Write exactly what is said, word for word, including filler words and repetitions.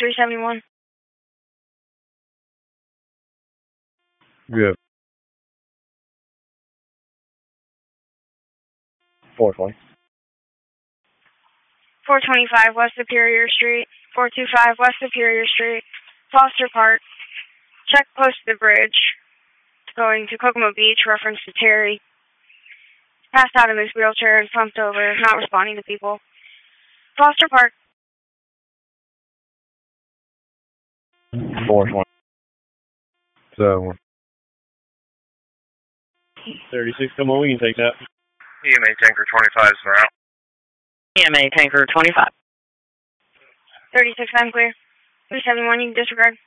three seventy-one. Yeah. four twenty. four twenty-five West Superior Street. four twenty-five West Superior Street. Foster Park. Check post the bridge. Going to Kokomo Beach, reference to Terry. Passed out of his wheelchair and slumped over, not responding to people. Foster Park. four twenty. So. thirty-six, come on, we can take that. E M A Tanker twenty-five is around. E M A Tanker twenty-five. thirty-six, I'm clear. three seventy-one, you can disregard.